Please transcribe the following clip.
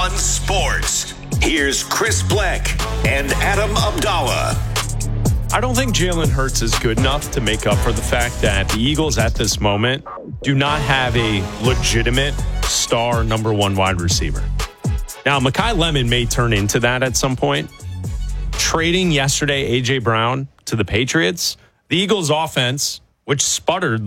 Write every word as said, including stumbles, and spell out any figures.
on sports. Here's Chris Bleck and Adam Abdallah. I don't think Jalen Hurts is good enough to make up for the fact that the Eagles at this moment do not have a legitimate star number one wide receiver. Now, Mekhi Lemon may turn into that at some point. Trading yesterday A J. Brown to the Patriots, the Eagles offense, which sputtered